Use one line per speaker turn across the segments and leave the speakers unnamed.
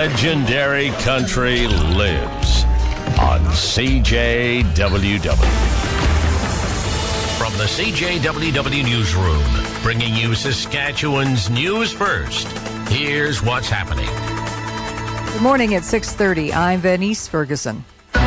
Legendary Country lives on CJWW. From the CJWW Newsroom, bringing you Saskatchewan's news first. Here's what's happening.
Good morning at 6:30. I'm Venice Ferguson.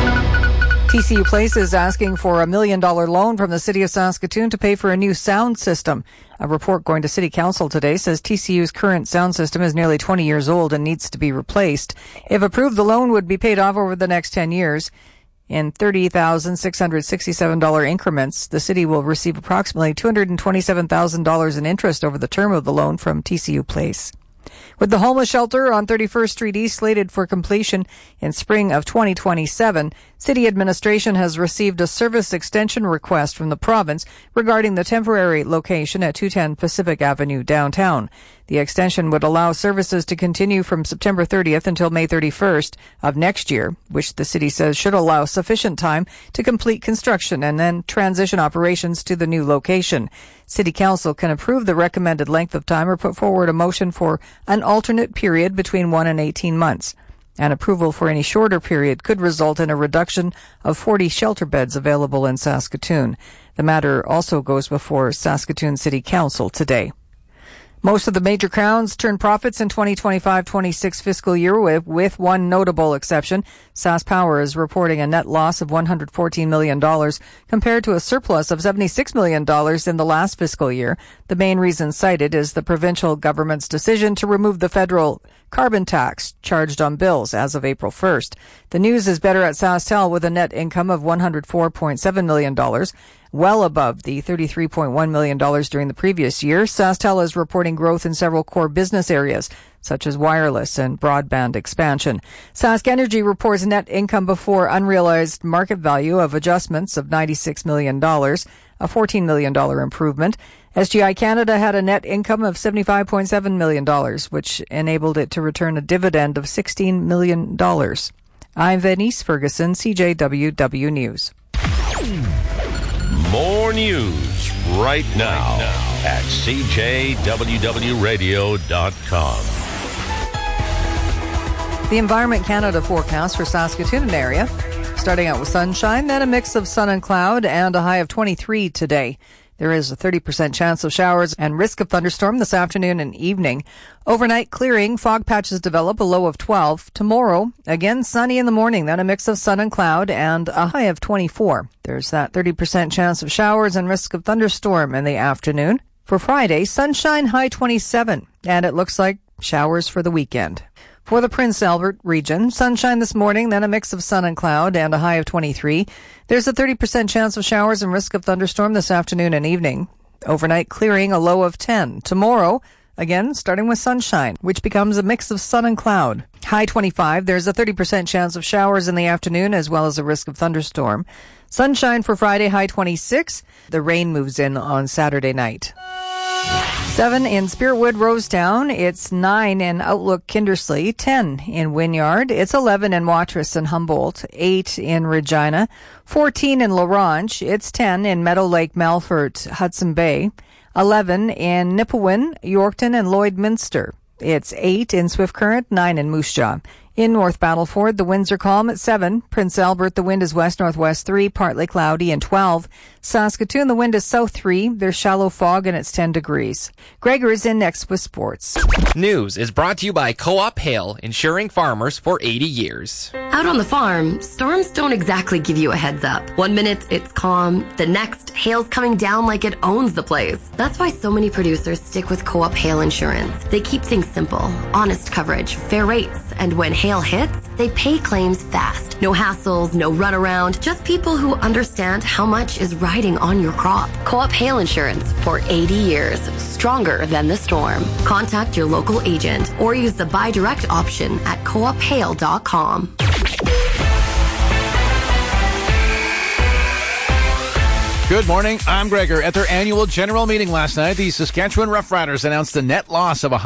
TCU Place is asking for $1 million loan from the City of Saskatoon to pay for a new sound system. A report going to City Council today says TCU's current sound system is nearly 20 years old and needs to be replaced. If approved, the loan would be paid off over the next 10 years. In $30,667 increments, the city will receive approximately $227,000 in interest over the term of the loan from TCU Place. With the homeless shelter on 31st Street East slated for completion in spring of 2027, City Administration has received a service extension request from the province regarding the temporary location at 210 Pacific Avenue downtown. The extension would allow services to continue from September 30th until May 31st of next year, which the city says should allow sufficient time to complete construction and then transition operations to the new location. City Council can approve the recommended length of time or put forward a motion for an alternate period between 1 and 18 months. An approval for any shorter period could result in a reduction of 40 shelter beds available in Saskatoon. The matter also goes before Saskatoon City Council today. Most of the major crowns turned profits in 2025-26 fiscal year with one notable exception. SaskPower is reporting a net loss of $114 million compared to a surplus of $76 million in the last fiscal year. The main reason cited is the provincial government's decision to remove the federal carbon tax charged on bills as of April 1st. The news is better at SaskTel with a net income of $104.7 million, well above the $33.1 million during the previous year. SaskTel is reporting growth in several core business areas, such as wireless and broadband expansion. Sask Energy reports net income before unrealized market value of adjustments of $96 million, a $14 million improvement. SGI Canada had a net income of $75.7 million, which enabled it to return a dividend of $16 million. I'm Venice Ferguson, CJWW News.
More news right now at CJWWradio.com.
The Environment Canada forecast for Saskatoon and area, starting out with sunshine, then a mix of sun and cloud, and a high of 23 today. There is a 30% chance of showers and risk of thunderstorm this afternoon and evening. Overnight clearing, fog patches develop, a low of 12. Tomorrow, again sunny in the morning, then a mix of sun and cloud, and a high of 24. There's that 30% chance of showers and risk of thunderstorm in the afternoon. For Friday, sunshine, high 27, and it looks like showers for the weekend. For the Prince Albert region, sunshine this morning, then a mix of sun and cloud, and a high of 23. There's a 30% chance of showers and risk of thunderstorm this afternoon and evening. Overnight clearing, a low of 10. Tomorrow, again, starting with sunshine, which becomes a mix of sun and cloud. High 25. There's a 30% chance of showers in the afternoon, as well as a risk of thunderstorm. Sunshine for Friday, high 26. The rain moves in on Saturday night. 7 in Spiritwood, Rosetown. It's 9 in Outlook, Kindersley. 10 in Wynyard. It's 11 in Watrous and Humboldt. 8 in Regina. 14 in La Ronge. It's 10 in Meadow Lake, Melfort, Hudson Bay. 11 in Nipawin, Yorkton, and Lloydminster. It's 8 in Swift Current. 9 in Moose Jaw. In North Battleford, the winds are calm at 7. Prince Albert, the wind is west-northwest 3, partly cloudy, and 12. Saskatoon, the wind is south 3. There's shallow fog, and it's 10 degrees. Gregor's in next with sports.
News is brought to you by Co-op Hail, insuring farmers for 80 years.
Out on the farm, storms don't exactly give you a heads up. 1 minute, it's calm. The next, hail's coming down like it owns the place. That's why so many producers stick with Co-op Hail Insurance. They keep things simple, honest coverage, fair rates, and when hail hits, they pay claims fast. No hassles, no runaround, just people who understand how much is riding on your crop. Co-op Hail Insurance for 80 years, stronger than the storm. Contact your local agent or use the buy direct option at coophail.com.
Good morning, I'm Gregor. At their annual general meeting last night, the Saskatchewan Roughriders announced a net loss of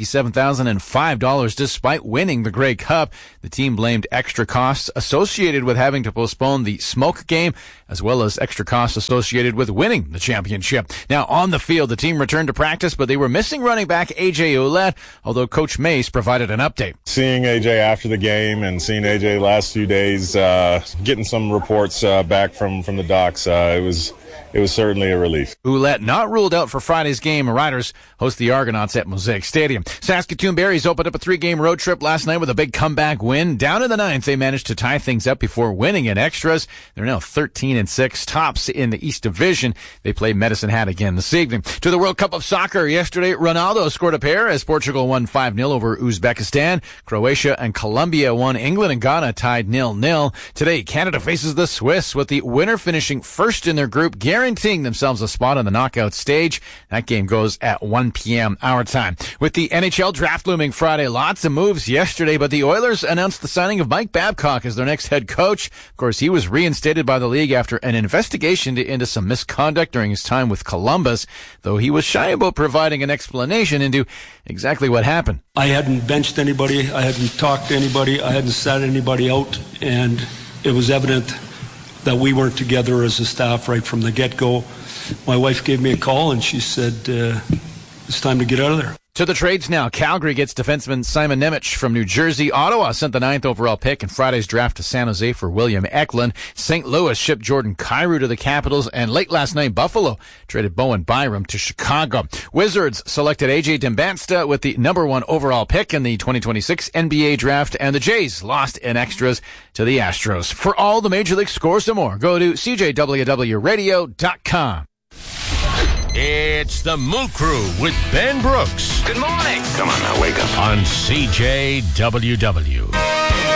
$157,005 despite winning the Grey Cup. The team blamed extra costs associated with having to postpone the Smoke game, as well as extra costs associated with winning the championship. Now, on the field, the team returned to practice, but they were missing running back A.J. Ouellette, although Coach Mace provided an update.
Seeing A.J. after the game and seeing A.J. last few days, getting some reports back from the docs, it was certainly a relief.
Ouellette not ruled out for Friday's game. Riders host the Argonauts at Mosaic Stadium. Saskatoon Berries opened up a 3-game road trip last night with a big comeback win. Down in the 9th, they managed to tie things up before winning in extras. They're now 13-6, tops in the East Division. They play Medicine Hat again this evening. To the World Cup of Soccer yesterday, Ronaldo scored a pair as Portugal won 5-0 over Uzbekistan. Croatia and Colombia won. England and Ghana tied 0-0. Today, Canada faces the Swiss, with the winner finishing first in their group, guaranteeing themselves a spot on the knockout stage. That game goes at 1 p.m. our time. With the NHL draft looming Friday, lots of moves yesterday, but the Oilers announced the signing of Mike Babcock as their next head coach. Of course, he was reinstated by the league after an investigation into some misconduct during his time with Columbus, though he was shy about providing an explanation into exactly what happened.
I hadn't benched anybody, I hadn't talked to anybody, I hadn't sat anybody out, and it was evident that we weren't together as a staff right from the get-go. My wife gave me a call and she said, it's time to get out of there.
To the trades now. Calgary gets defenseman Simon Nemec from New Jersey. Ottawa sent the 9th overall pick in Friday's draft to San Jose for William Eklund. St. Louis shipped Jordan Kyrou to the Capitals, and late last night, Buffalo traded Bowen Byram to Chicago. Wizards selected A.J. Dembasta with the number 1 overall pick in the 2026 NBA draft, and the Jays lost in extras to the Astros. For all the Major League scores and more, go to CJWWRadio.com.
It's the Moo Crew with Ben Brooks.
Good morning.
Come on now, wake up. On CJWW.